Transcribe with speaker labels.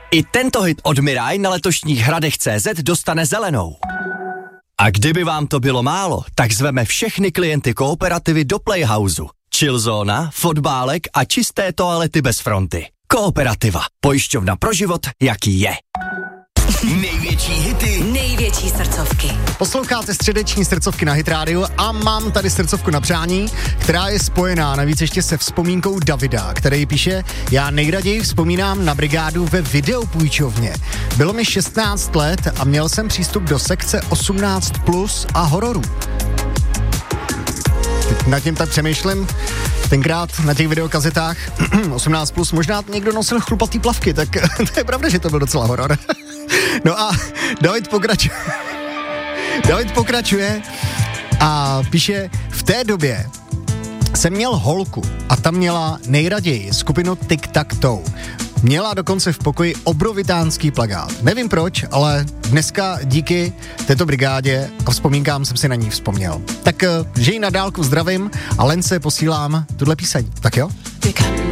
Speaker 1: I tento hit od Mirai na letošních Hradech.cz dostane zelenou. A kdyby vám to bylo málo, tak zveme všechny klienty Kooperativy do Playhouseu. Chillzóna, fotbálek a čisté toalety bez fronty. Kooperativa. Pojišťovna pro život, jaký je.
Speaker 2: Největší hity,
Speaker 3: největší srdcovky.
Speaker 4: Posloucháte středeční srdcovky na Hit Radio a mám tady srdcovku na přání, která je spojená navíc ještě se vzpomínkou Davida, který píše: já nejraději vzpomínám na brigádu ve videopůjčovně. Bylo mi 16 let a měl jsem přístup do sekce 18+ a hororů. Teď nad tím tak přemýšlím, tenkrát na těch videokazetách 18+, možná někdo nosil chlupatý plavky, tak to je pravda, že to byl docela horor. No a David pokračuje a píše: v té době jsem měl holku a ta měla nejraději skupinu Tic Tac Toe. Měla dokonce v pokoji obrovitánský plakát. Nevím proč, ale dneska díky této brigádě a vzpomínkám jsem si na ní vzpomněl. Tak že ji na dálku zdravím a Lence posílám tuhle píseň. Tak jo?